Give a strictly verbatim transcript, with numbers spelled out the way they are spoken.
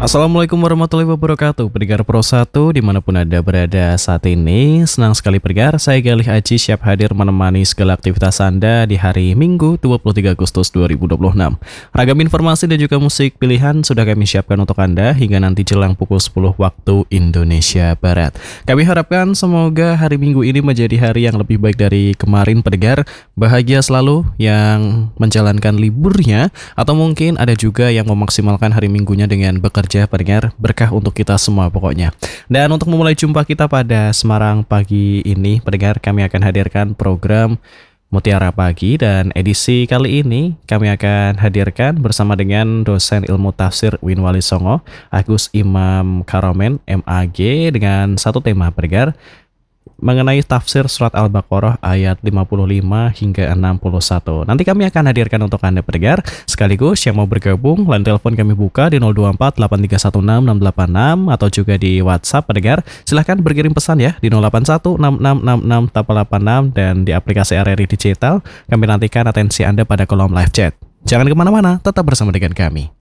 Assalamualaikum warahmatullahi wabarakatuh. Pendengar Pro satu dimanapun Anda berada saat ini, senang sekali pendengar, saya Galih Aji siap hadir menemani segala aktivitas Anda di hari Minggu dua puluh tiga Agustus dua ribu dua puluh enam. Ragam informasi dan juga musik pilihan sudah kami siapkan untuk Anda hingga nanti jelang pukul sepuluh waktu Indonesia Barat. Kami harapkan semoga hari Minggu ini menjadi hari yang lebih baik dari kemarin pendengar, bahagia selalu yang menjalankan liburnya, atau mungkin ada juga yang memaksimalkan hari Minggunya dengan bekerja pendengar, berkah untuk kita semua pokoknya. Dan untuk memulai jumpa kita pada Semarang pagi ini pendengar, kami akan hadirkan program Mutiara Pagi, dan edisi kali ini kami akan hadirkan bersama dengan dosen ilmu tafsir U I N Wali Songo Agus Imam Karomen M A G dengan satu tema pendengar mengenai tafsir surat Al-Baqarah ayat lima puluh lima hingga enam puluh satu. Nanti kami akan hadirkan untuk Anda pendengar. Sekaligus yang mau bergabung, line telepon kami buka di nol dua empat delapan tiga satu enam enam delapan enam atau juga di WhatsApp pendengar. Silahkan berkirim pesan ya di nol delapan satu enam enam enam enam delapan enam dan di aplikasi R R I Digital. Kami nantikan atensi Anda pada kolom live chat. Jangan kemana-mana, tetap bersama dengan kami.